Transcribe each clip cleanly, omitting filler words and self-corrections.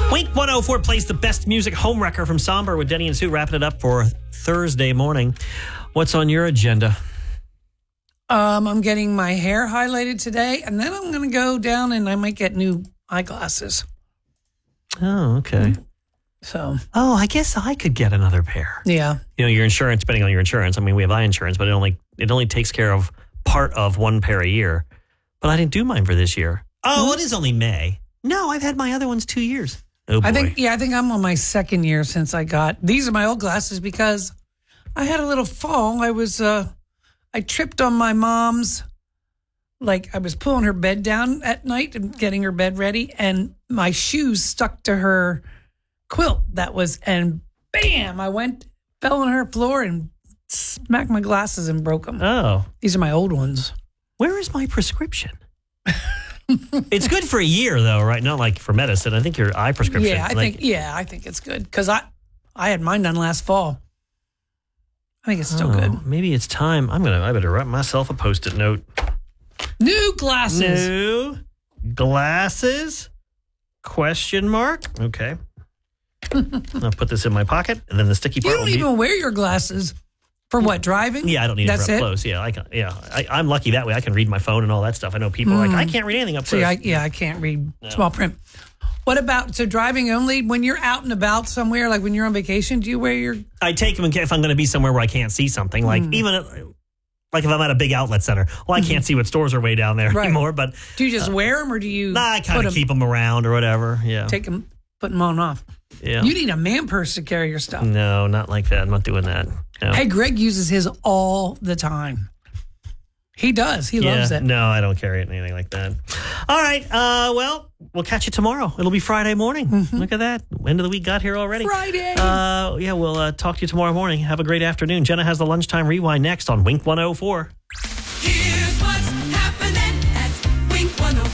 Wink 104 plays the best music home wrecker from Somber with Denny and Sue wrapping it up for Thursday morning. What's on your agenda? I'm getting my hair highlighted today, and then I'm going to go down and I might get new eyeglasses. Oh, okay. So. Oh, I guess I could get another pair. Yeah. You know, your insurance, depending on your insurance. I mean, we have eye insurance, but it only takes care of part of one pair a year. But I didn't do mine for this year. Oh, It is only May. No, I've had my other ones 2 years. Oh, boy. I think I'm on my second year since I got, these are my old glasses because I had a little fall. I tripped on my mom's, I was pulling her bed down at night and getting her bed ready, and my shoes stuck to her quilt and bam, fell on her floor and smacked my glasses and broke them. Oh. These are my old ones. Where is my prescription? It's good for a year, though, right? Not like for medicine. I think your eye prescription. Yeah, I think it's good because I had mine done last fall. I think it's still good. Maybe it's time. I better write myself a Post-it note. New glasses. New glasses? Question mark? Okay. I'll put this in my pocket, and then the sticky part. You don't even wear your glasses for what, driving? Yeah, I don't need it for up close. Yeah, I'm lucky that way. I can read my phone and all that stuff. I know people are like, I can't read anything up close. I can't read small print. What about, driving only when you're out and about somewhere, like when you're on vacation, do you wear your... I take them if I'm going to be somewhere where I can't see something, even if I'm at a big outlet center. Well, I can't see what stores are way down there anymore, but... Do you just wear them or do you... I kind of keep them around or whatever, yeah. Put them on and off. Yeah. You need a man purse to carry your stuff. No, not like that. I'm not doing that. No. Hey, Greg uses his all the time. He does. He loves it. No, I don't carry anything like that. All right. Well, we'll catch you tomorrow. It'll be Friday morning. Mm-hmm. Look at that. End of the week got here already. Friday. We'll talk to you tomorrow morning. Have a great afternoon. Jenna has the lunchtime rewind next on Wink 104. Here's what's happening at Wink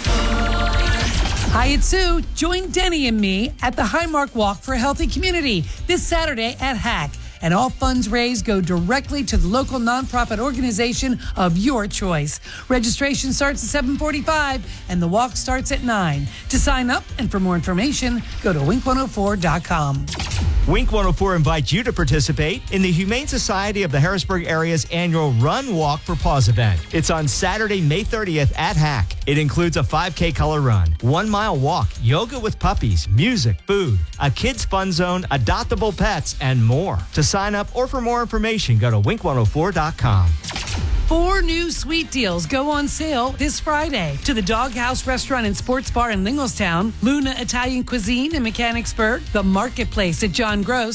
104. Hi, it's Sue. Join Denny and me at the Highmark Walk for a Healthy Community this Saturday at Hack. And all funds raised go directly to the local nonprofit organization of your choice. Registration starts at 7:45 and the walk starts at 9. To sign up and for more information, go to wink104.com. Wink 104 invites you to participate in the Humane Society of the Harrisburg area's annual Run Walk for Paws event. It's on Saturday, May 30th at Hack. It includes a 5K color run, 1 mile walk, yoga with puppies, music, food, a kids fun zone, adoptable pets, and more. To sign up or for more information, go to wink104.com. 4 new sweet deals go on sale this Friday to the Doghouse Restaurant and Sports Bar in Linglestown, Luna Italian Cuisine in Mechanicsburg, the Marketplace at John Gross,